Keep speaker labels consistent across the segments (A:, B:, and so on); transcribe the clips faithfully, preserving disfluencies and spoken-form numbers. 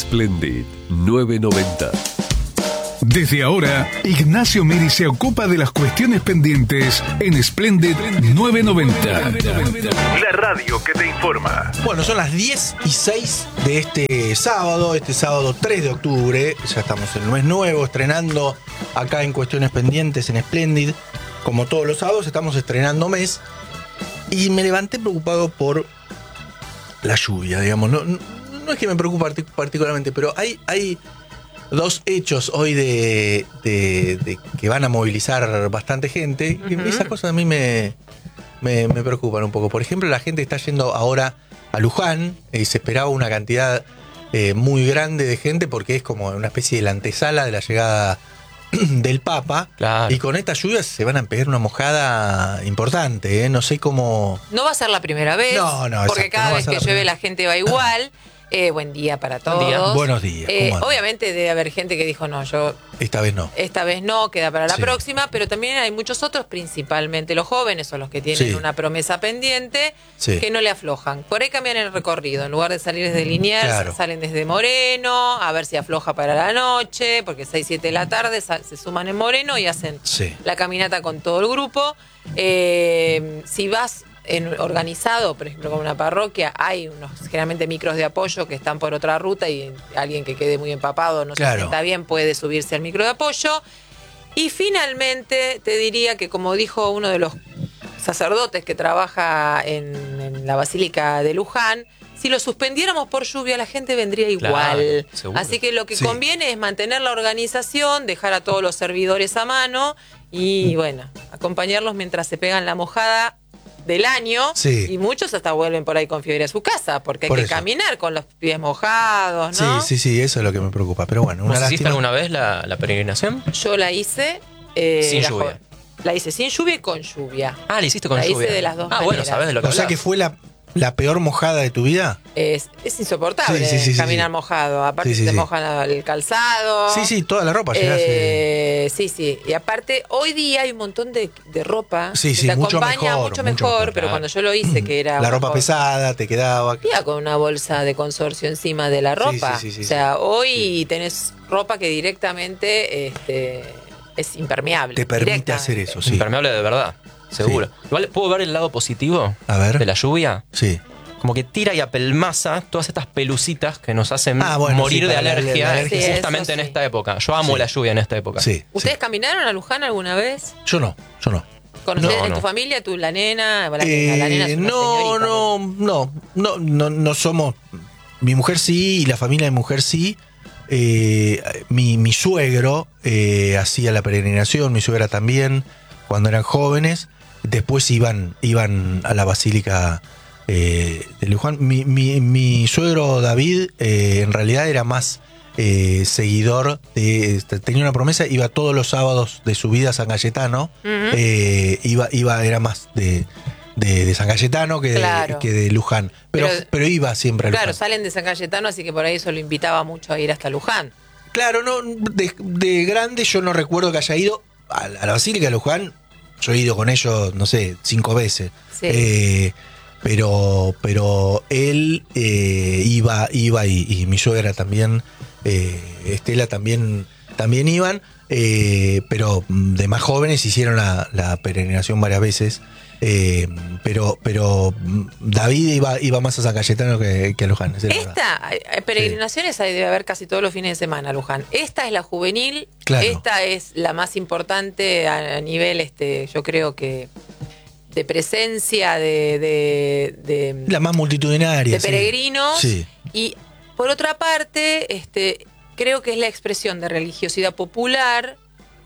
A: Splendid nueve noventa.
B: Desde ahora, Ignacio Meri se ocupa de las cuestiones pendientes en Splendid nueve noventa.
C: La radio que te informa.
D: Bueno, son las diez y seis de este sábado, este sábado tres de octubre. Ya estamos en el mes nuevo, estrenando acá en Cuestiones Pendientes en Splendid. Como todos los sábados, estamos estrenando mes. Y me levanté preocupado por la lluvia, digamos. No, no, no es que me preocupe particularmente, pero hay... hay dos hechos hoy de, de, de que van a movilizar bastante gente. Uh-huh. Y esas cosas a mí me, me, me preocupan un poco. Por ejemplo, la gente está yendo ahora a Luján y se esperaba una cantidad eh, muy grande de gente porque es como una especie de la antesala de la llegada del Papa.
E: Claro.
D: Y con estas lluvias se van a pegar una mojada importante, ¿eh? No sé cómo...
F: No va a ser la primera vez.
D: No, no,
F: porque
D: exacto,
F: cada
D: no
F: vez que llueve
D: primera.
F: la gente va igual. Eh, buen día para todos.
E: Buen día.
D: Buenos días.
F: Eh,
D: ¿Cómo andan?
F: obviamente debe haber gente que dijo, no, yo
D: Esta vez no.
F: esta vez no, queda para la
D: Sí.
F: próxima, pero también hay muchos otros, principalmente los jóvenes o los que tienen
D: Sí.
F: una promesa pendiente,
D: Sí.
F: que no le aflojan. Por ahí cambian el recorrido, en lugar de salir desde Liniers,
D: Claro.
F: salen desde Moreno, a ver si afloja para la noche, porque seis, siete de la tarde sal- se suman en Moreno y hacen
D: Sí.
F: la caminata con todo el grupo. Eh, si vas en, organizado, por ejemplo, con una parroquia, hay unos generalmente micros de apoyo que están por otra ruta y alguien que quede muy empapado, no
D: Claro.
F: se sienta bien, puede subirse al micro de apoyo. Y finalmente te diría que, como dijo uno de los sacerdotes que trabaja en, en la Basílica de Luján, si lo suspendiéramos por lluvia, la gente vendría igual.
E: Claro, seguro.
F: Así que lo que
D: Sí.
F: conviene es mantener la organización, dejar a todos los servidores a mano y, bueno, acompañarlos mientras se pegan la mojada del año.
D: Sí.
F: Y muchos hasta vuelven por ahí con fiebre a su casa, porque hay
D: Por
F: que
D: eso.
F: caminar con los pies mojados, ¿no?
D: Sí, sí, sí, eso es lo que me preocupa. Pero bueno, una
E: ¿Vos hiciste
D: lástima.
E: alguna vez la, la peregrinación?
F: Yo la hice... eh,
E: Sin
F: la
E: lluvia.
F: jo- La hice sin lluvia y con lluvia.
E: Ah, la hiciste con
F: La hice
E: lluvia.
F: de las dos
E: Ah, bueno,
F: maneras.
E: sabes de lo que
D: O sea
E: hablas.
D: que fue la, la peor mojada de tu vida.
F: Es, es insoportable
D: Sí, sí, sí, sí,
F: caminar
D: sí.
F: mojado. Aparte
D: Sí, sí,
F: te
D: sí.
F: mojan el calzado.
D: Sí, sí, toda la ropa llegase.
F: Eh, sí, sí. Y aparte, hoy día hay un montón de, de ropa
D: Sí,
F: que
D: sí,
F: te
D: mucho
F: acompaña
D: mejor,
F: mucho
D: mucho
F: mejor,
D: mejor,
F: pero
E: claro.
F: cuando yo lo hice, que era...
D: La
F: una
D: ropa
F: cosa-
D: pesada te quedaba.
F: Iba con una bolsa de consorcio encima de la
D: Sí,
F: ropa.
D: sí, sí, sí,
F: o sea,
D: sí.
F: hoy tenés ropa que directamente este, es impermeable.
D: Te permite
F: directamente.
D: hacer eso, sí.
E: Impermeable de verdad, seguro. Igual, ¿puedo ver el lado positivo
D: A ver.
E: de la lluvia?
D: Sí.
E: Como que tira y apelmaza todas estas pelucitas que nos hacen
D: Ah, bueno,
E: morir
D: sí,
E: de
D: para la-
E: alergia,
D: la
F: alergia. Sí,
E: justamente
F: eso
E: en
F: sí.
E: esta época. Yo amo
D: Sí.
E: la lluvia en esta época.
D: Sí.
F: ¿Ustedes
D: sí.
F: caminaron a Luján alguna vez?
D: Yo no, yo no.
F: ¿Conocés
E: No,
F: en
E: no.
F: tu familia, tú, la nena? La,
D: Eh,
F: la nena es una
D: no,
F: señorita,
D: no, no, no, no, no somos. Mi mujer sí y la familia de mi mujer sí. Eh, mi, mi suegro eh, hacía la peregrinación, mi suegra también, cuando eran jóvenes. Después iban, iban a la Basílica eh, de Luján. Mi, mi, mi suegro David eh, en realidad era más eh, seguidor de. Tenía una promesa, iba todos los sábados de su vida a San Cayetano.
F: Ujú.
D: eh, iba, iba, era más de, de, de San Cayetano que de,
F: Claro.
D: que de Luján. Pero,
F: Pero-
D: pero iba siempre a
F: Claro,
D: Luján.
F: salen de San Cayetano, así que por ahí eso lo invitaba mucho a ir hasta Luján.
D: Claro, no, de, de grande yo no recuerdo que haya ido a la, a la Basílica de Luján. Yo he ido con ellos, no sé, cinco veces.
F: Sí.
D: Eh, pero, pero él eh, iba, iba y, y mi suegra también, eh, Estela también, también iban, eh, pero de más jóvenes hicieron la, la peregrinación varias veces. Eh, pero, pero David iba, iba más a San Cayetano que, que a Luján. esa es la verdad.
F: Esta, hay- hay peregrinaciones hay, debe haber casi todos los fines de semana, Luján. Esta es la juvenil,
D: Claro.
F: esta es la más importante a, a nivel, este, yo creo que de presencia de, de, de,
D: La más multitudinaria.
F: de
D: sí.
F: peregrinos.
D: Sí.
F: Y por otra parte, este, creo que es la expresión de religiosidad popular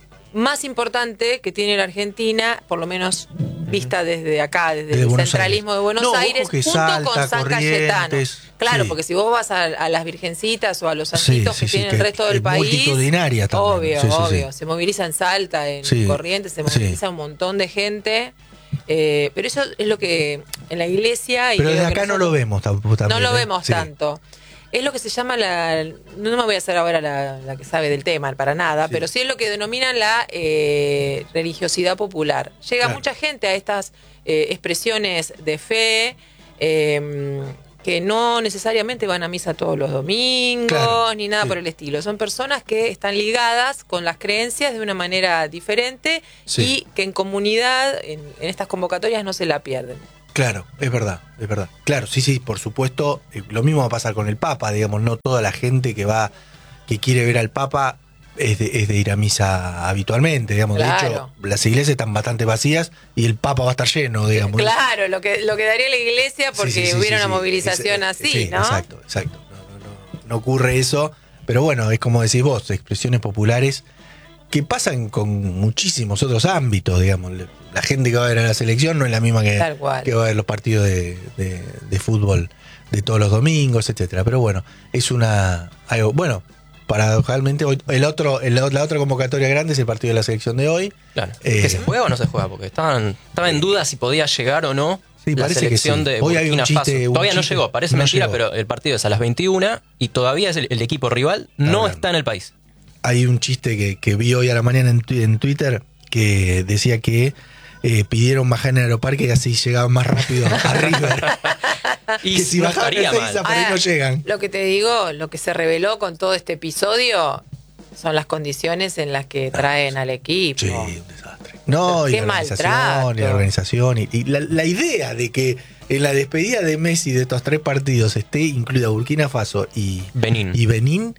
F: más importante que tiene la Argentina, por lo menos vista desde acá, desde
D: Desde
F: el
D: Buenos
F: centralismo
D: Aires.
F: de Buenos
D: No, ojo
F: Aires,
D: que
F: junto
D: Salta,
F: con San Cayetano.
D: Corrientes,
F: Claro,
D: sí.
F: porque si vos vas a, a las virgencitas o a los
D: Sí,
F: santitos
D: sí,
F: que
D: sí,
F: tienen
D: que
F: el resto
D: es
F: del país,
D: multitudinaria también.
F: obvio,
D: Sí, sí,
F: obvio,
D: sí.
F: se moviliza en Salta, en
D: Sí,
F: Corrientes, se
D: sí.
F: moviliza un montón de gente. Eh, pero eso es lo que en la iglesia... Y
D: Pero
F: creo
D: desde
F: que
D: acá no
F: nosotros-
D: lo vemos tampoco.
F: no
D: también,
F: lo
D: ¿eh?
F: vemos
D: Sí.
F: tanto. Es lo que se llama la... No me voy a hacer ahora la, la que sabe del tema, para nada,
D: Sí.
F: pero sí es lo que denominan la eh, religiosidad popular. Llega
D: Claro.
F: mucha gente a estas eh, expresiones de fe, eh, que no necesariamente van a misa todos los domingos,
D: Claro,
F: ni nada
D: sí.
F: por el estilo. Son personas que están ligadas con las creencias de una manera diferente
D: Sí.
F: y que en comunidad, en, en estas convocatorias, no se la pierden.
D: Claro, es verdad, es verdad. Claro, sí, sí, por supuesto. eh, Lo mismo va a pasar con el Papa, digamos, no toda la gente que va, que quiere ver al Papa es de, es de ir a misa habitualmente, digamos.
F: Claro.
D: De hecho, las iglesias están bastante vacías y el Papa va a estar lleno, digamos.
F: Claro, lo que, lo que daría la iglesia porque
D: Sí, sí, sí,
F: hubiera
D: sí,
F: una
D: sí.
F: movilización
D: Es- eh,
F: así,
D: sí,
F: ¿no?
D: Exacto, exacto. No, no, no, no ocurre eso, pero bueno, es como decís vos, expresiones populares que pasan con muchísimos otros ámbitos, digamos. La gente que va a ver a la selección no es la misma que,
F: Tal cual.
D: que va a ver los partidos de, de- de fútbol de todos los domingos, etcétera. Pero bueno, es una algo bueno. Paradojalmente, hoy, el otro, el- la otra convocatoria grande es el partido de la selección de hoy.
E: Claro.
D: Eh,
E: ¿Que se juega o no se juega? Porque estaban, estaba en duda si podía llegar o no
D: Sí,
E: la
D: parece que
E: selección
D: sí.
E: de
D: Hoy hay un
E: Burkina
D: chiste-
E: Faso.
D: un
E: Todavía no
D: chiste-
E: llegó, parece
D: no
E: mentira,
D: llegó.
E: pero el partido es a las veintiuna y todavía es el, el equipo rival no
D: Claro.
E: está en el país.
D: Hay un chiste que, que vi hoy a la mañana en, tu- en Twitter que decía que eh, pidieron bajar en el aeroparque y así llegaban más rápido a River.
E: Y
D: que si
E: no
D: bajaban
E: estaría
D: a Ezeiza,
E: mal.
D: por ahí no
F: Ahora,
D: llegan.
F: Lo que te digo, lo que se reveló con todo este episodio son las condiciones en las que traen al equipo.
D: Sí, un desastre. No, y
F: Qué
D: la organización,
F: maltrato.
D: y la organización. Y, y la, la idea de que en la despedida de Messi de estos tres partidos esté incluida Burkina Faso y
E: Benín.
D: y Benín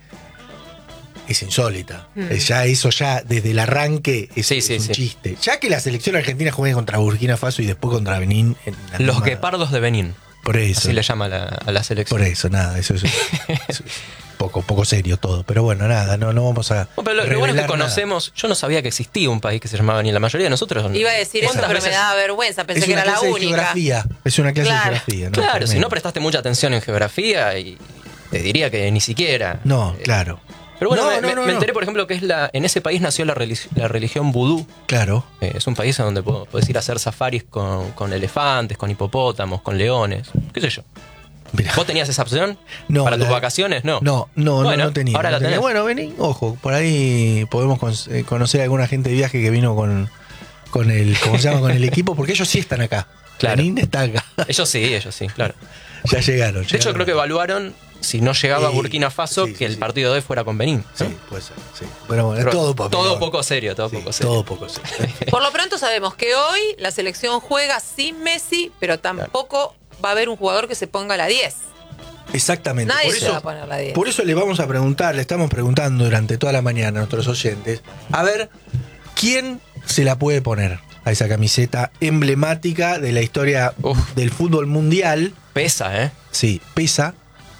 D: es insólita.
F: Mm.
D: Eh, Ya eso ya desde el arranque es,
E: Sí,
D: es
E: sí,
D: un
E: sí.
D: chiste. Ya que la selección argentina juegue contra Burkina Faso y después contra Benín. en la
E: Los
D: misma-
E: guepardos de Benín.
D: Por eso.
E: Así le llama a la, a la selección.
D: Por eso, nada, eso es, eso es poco, poco serio todo. Pero bueno, nada, no, no vamos a.
E: No, pero lo, lo bueno es que
D: revelar
E: conocemos, yo no sabía que existía un país que se llamaba Benín. La mayoría de nosotros.
F: Iba a decir eso,
E: ¿cuántas
F: pero me
E: veces-
F: daba vergüenza.
D: nada.
F: Pensé
D: Es
F: que
D: una
F: era la
D: clase de
F: única.
D: geografía. Es una clase
F: Claro.
D: de geografía, ¿no?
E: Claro, si
D: Tremendo.
E: no prestaste mucha atención en geografía, y te diría que ni siquiera.
D: No,
E: Eh,
D: claro.
E: Pero bueno,
D: No,
E: me,
D: no,
E: me-
D: no,
E: me
D: no.
E: enteré, por ejemplo, que es la en ese país nació la, religi- la religión vudú.
D: Claro.
E: Eh, es un país en donde po- podés ir a hacer safaris con, con elefantes, con hipopótamos, con leones, qué sé yo.
D: Mirá.
E: ¿Vos tenías esa opción?
D: No,
E: ¿Para
D: la-
E: tus vacaciones? No.
D: No, no,
E: Bueno,
D: no, no tenía.
E: ahora
D: no
E: la
D: tenía.
E: tenés.
D: Bueno, vení, ojo, por ahí podemos con- eh, conocer a alguna gente de viaje que vino con, con el, ¿cómo se llama? Con el equipo, porque ellos sí están acá.
E: Claro.
D: Benín está acá.
E: Ellos sí, ellos sí, claro.
D: Ya llegaron.
E: De hecho,
D: llegaron.
E: creo que evaluaron, si no llegaba
D: Sí,
E: Burkina Faso,
D: sí, sí,
E: que el
D: sí.
E: partido de hoy fuera con Benín. ¿no?
D: Sí, puede ser, sí. Pero bueno,
E: Pero
D: todo poco.
E: todo poco serio, todo
D: Sí,
E: poco serio.
D: todo poco serio.
F: Por lo pronto sabemos que hoy la selección juega sin Messi, pero tampoco va a haber un jugador que se ponga la diez.
D: Exactamente.
F: Nadie
D: por
F: se
D: eso,
F: va a poner la diez.
D: Por eso le vamos a preguntar, le estamos preguntando durante toda la mañana a nuestros oyentes, a ver, ¿quién se la puede poner a esa camiseta emblemática de la historia
E: Uf.
D: del fútbol mundial?
E: Pesa, ¿eh?
D: Sí, pesa.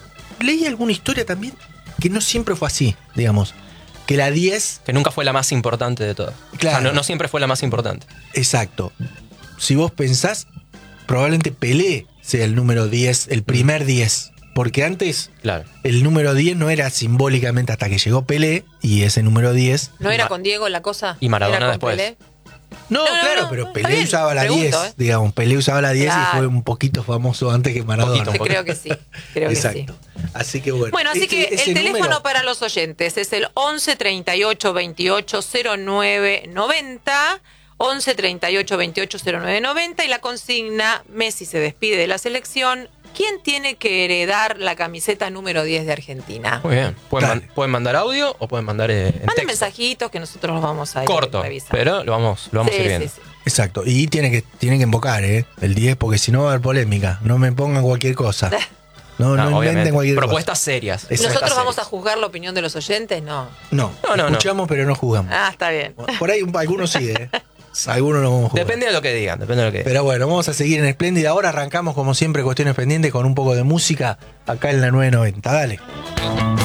D: Leí alguna historia también que no siempre fue así, digamos. Que la diez,
E: Que nunca fue la más importante de todas.
D: Claro.
E: O sea, no, no siempre fue la más importante.
D: exacto. Si vos pensás, probablemente Pelé sea el número diez, el primer diez. Porque antes
E: Claro.
D: el número diez no era simbólicamente hasta que llegó Pelé y ese número diez.
F: ¿No era
E: Ma-
F: con Diego la cosa?
E: y Maradona
F: ¿Era con
E: después.
F: Pelé?
D: No,
F: No, no,
D: claro,
F: no,
D: pero
F: está
D: Pelé
F: bien,
D: usaba la
F: pregunto,
D: diez,
F: ¿eh?
D: digamos. Pelé usaba la diez y
F: Claro.
D: fue un poquito famoso antes que Maradona.
E: Poquito,
F: Yo creo que sí. Creo que sí.
D: Exacto. Así que bueno.
F: Bueno, así
D: Este-
F: que
D: ese
F: el teléfono
D: número-
F: para los oyentes es el once treinta y ocho veintiocho cero nueve noventa, once treinta y ocho veintiocho cero nueve noventa y la consigna, Messi se despide de la selección, ¿quién tiene que heredar la camiseta número diez de Argentina?
E: Muy bien. Pueden,
D: Dale.
E: man- pueden mandar audio o pueden mandar eh, en
F: Manden
E: texto.
F: mensajitos que nosotros los vamos a ir
E: Corto,
F: revisando.
E: pero lo vamos, lo vamos
F: Sí,
E: a ir viendo.
F: sí, sí.
D: Exacto. Y tiene que, tiene que invocar, ¿eh? El diez, porque si no va a haber polémica. No me pongan cualquier cosa. No, no,
E: No,
D: inventen
E: obviamente.
D: cualquier
E: Propuestas serias.
D: Exacto.
F: ¿Nosotros
E: Propuestas
F: vamos a
E: serias.
F: juzgar la opinión de los oyentes? No.
D: cosa. No,
E: No, no, no.
D: escuchamos, pero no jugamos.
F: Ah, está bien.
D: Por ahí un- algunos sí, ¿eh? Algunos no vamos a jugar.
E: Depende de lo que digan, depende de lo que digan.
D: Pero bueno, vamos a seguir en Espléndida. Ahora arrancamos, como siempre, Cuestiones Pendientes con un poco de música acá en la nueve noventa. Dale.